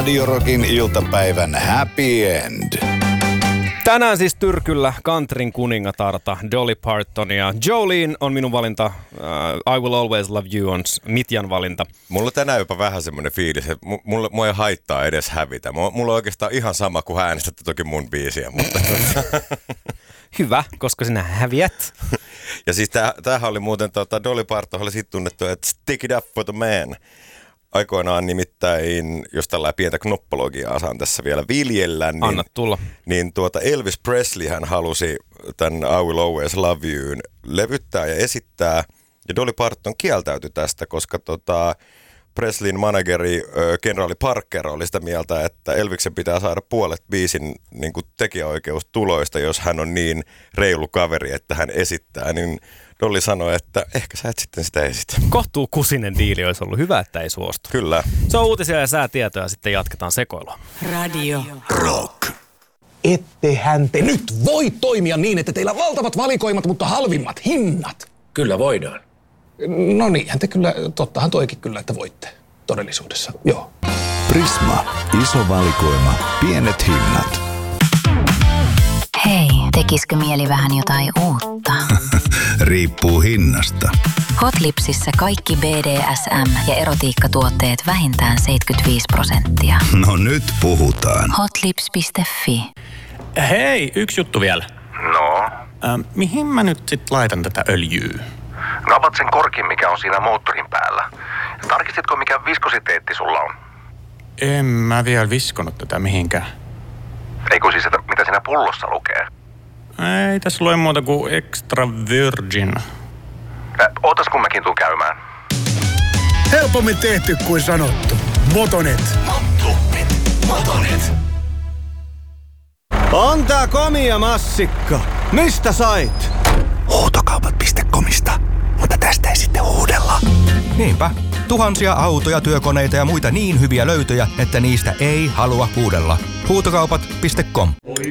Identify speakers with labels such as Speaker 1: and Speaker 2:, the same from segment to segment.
Speaker 1: Radio Rockin iltapäivän happy end.
Speaker 2: Tänään siis tyrkyllä countryn kuningatarta Dolly Parton ja Jolene on minun valinta. I Will Always Love You on Mitjan valinta.
Speaker 3: Mulla on tänään jopa vähän semmoinen fiilis, että mua ei haittaa edes hävitä. Mulla on oikeastaan ihan sama, kuin äänestätte toki mun biisiä, mutta...
Speaker 2: Hyvä, koska sinä häviät.
Speaker 3: Ja siis tämähän oli muuten, Dolly Parton oli siitä tunnettu, että Stick It Up for the Man. Aikoinaan nimittäin, jos tällä pientä knoppologiaa saan tässä vielä viljellä, niin,
Speaker 2: anna tulla.
Speaker 3: Niin Elvis Presley hän halusi tämän I Will Always Love You'n levyttää ja esittää. Ja Dolly Parton kieltäytyi tästä, koska Presleyn manageri kenraali Parker oli sitä mieltä, että Elviksen pitää saada puolet biisin niin kuin tekijäoikeustuloista, jos hän on niin reilu kaveri, että hän esittää, niin Dolly sanoi, että ehkä sä et sitten sitä esitä.
Speaker 2: Kohtuu kusinen diili olisi ollut hyvä, että ei suostu.
Speaker 3: Kyllä.
Speaker 2: Se on uutisia ja säätietoja ja sitten jatketaan sekoilua.
Speaker 4: Radio
Speaker 1: Rock.
Speaker 5: Ettehän te nyt voi toimia niin, että teillä on valtavat valikoimat, mutta halvimmat hinnat.
Speaker 6: Kyllä voidaan.
Speaker 5: No niinhän te kyllä, tottahan toikin kyllä, että voitte todellisuudessa, joo.
Speaker 1: Prisma. Iso valikoima. Pienet hinnat.
Speaker 7: Hei, tekisikö mieli vähän jotain uutta?
Speaker 1: Riippuu hinnasta.
Speaker 7: Hotlipsissä kaikki BDSM- ja erotiikkatuotteet vähintään 75%.
Speaker 1: No nyt puhutaan.
Speaker 7: Hotlips.fi.
Speaker 6: Hei, yksi juttu vielä.
Speaker 8: No?
Speaker 6: Mihin mä nyt sit laitan tätä öljyä?
Speaker 8: No avat sen korkin, mikä on siinä moottorin päällä. Tarkistitko, mikä viskositeetti sulla on?
Speaker 6: En mä vielä viskonut tätä mihinkään.
Speaker 8: Eikö siis, että mitä siinä pullossa lukee?
Speaker 6: Ei tässä lue muuta kuin extra virgin.
Speaker 8: Ootas kun mäkin tuun käymään.
Speaker 9: Helpommin tehty kuin sanottu. Motonet.
Speaker 1: Motonet.
Speaker 10: On tää komia massikka. Mistä sait?
Speaker 1: Huutokaupat.comista. Mutta tästä ei sitten huudella.
Speaker 11: Niinpä. Tuhansia autoja, työkoneita ja muita niin hyviä löytöjä, että niistä ei halua huudella. Huutokaupat.com.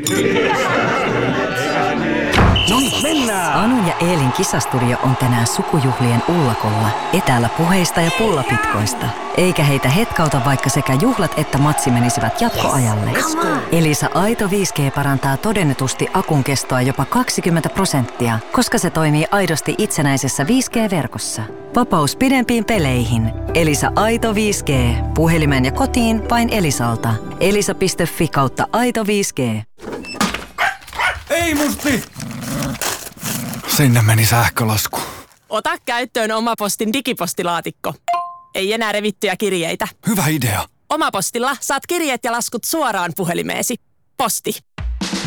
Speaker 9: No niin, mennään!
Speaker 4: Anu ja Eelin kisastudio on tänään sukujuhlien ullakolla. Etäällä puheista ja pullapitkoista. Eikä heitä hetkauta, vaikka sekä juhlat että matsi menisivät jatkoajalle. Elisa Aito 5G parantaa todennetusti akun kestoa jopa 20%, koska se toimii aidosti itsenäisessä 5G-verkossa. Vapaus pidempiin peleihin. Elisa Aito 5G. Puhelimeen ja kotiin vain Elisalta. Elisa.fi/Aito 5G.
Speaker 10: Ei musti! Sinne meni sähkölasku.
Speaker 12: Ota käyttöön Omapostin digipostilaatikko. Ei enää revittyjä kirjeitä.
Speaker 10: Hyvä idea.
Speaker 12: Omapostilla saat kirjeet ja laskut suoraan puhelimeesi. Posti.